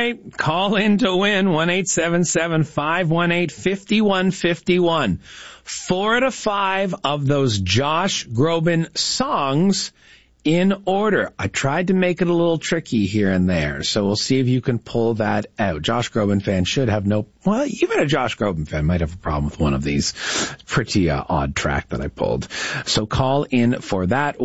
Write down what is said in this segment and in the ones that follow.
right. Call in to win. 1-877-518-5151. 4 out of 5 of those Josh Groban songs in order. I tried to make it a little tricky here and there, so we'll see if you can pull that out. Josh Groban fans should have well, even a Josh Groban fan might have a problem with one of these. Pretty odd track that I pulled. So call in for that.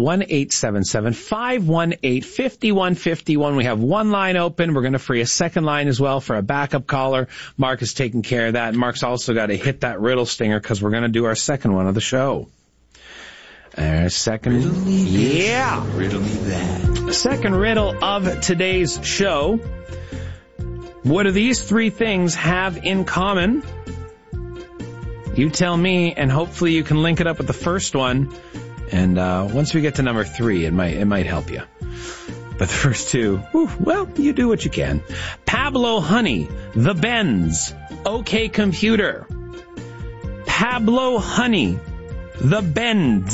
1-877-518-5151. We have one line open. We're going to free a second line as well for a backup caller. Mark is taking care of that. Mark's also got to hit that riddle stinger because we're going to do our second one of the show. Second, riddle me this, yeah, riddle me that. Second riddle of today's show. What do these three things have in common? You tell me, and hopefully you can link it up with the first one. And once we get to number 3, it might help you. But the first two, well, you do what you can. Pablo Honey, The Benz, OK Computer. Pablo Honey, The Benz,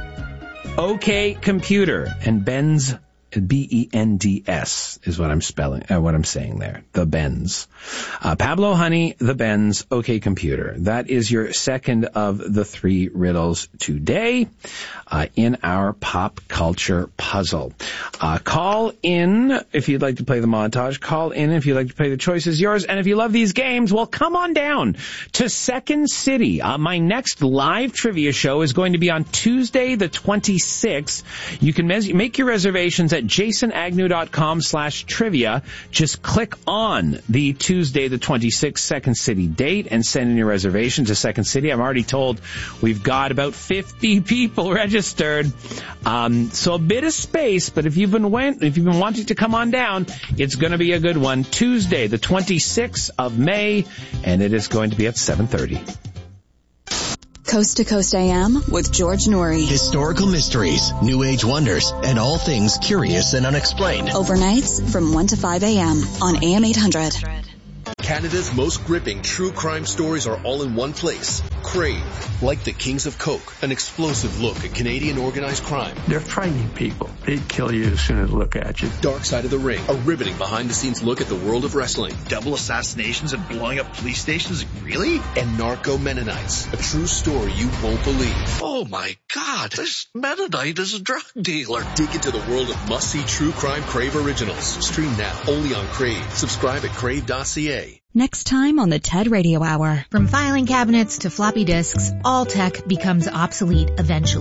OK Computer, and Benz, B-E-N-D-S is what I'm saying there. The Benz. Pablo Honey, The Benz, OK Computer. That is your second of the 3 riddles today in our pop culture puzzle. Call in if you'd like to play the montage. Call in if you'd like to play The Choice Is Yours. And if you love these games, well, come on down to Second City. My next live trivia show is going to be on Tuesday the 26th. You can make your reservations at jasonagnew.com/trivia. Just click on the Tuesday the 26th Second City date and send in your reservation to Second City. I'm already told we've got about 50 people registered. So a bit of space, but if you've been wanting to come on down, it's going to be a good one. Tuesday the 26th of May, and it is going to be at 7:30. Coast to Coast AM with George Noory. Historical mysteries, New Age wonders, and all things curious and unexplained. Overnights from 1 to 5 a.m. on AM 800. Canada's most gripping true crime stories are all in one place. Crave, like the Kings of Coke, an explosive look at Canadian organized crime. They're frightening people. They'd kill you as soon as they look at you. Dark Side of the Ring, a riveting behind-the-scenes look at the world of wrestling. Double assassinations and blowing up police stations? Really? And Narco Mennonites, a true story you won't believe. Oh my God, this Mennonite is a drug dealer. Dig into the world of must-see true crime Crave originals. Stream now, only on Crave. Subscribe at crave.ca. Next time on the TED Radio Hour. From filing cabinets to floppy disks, all tech becomes obsolete eventually.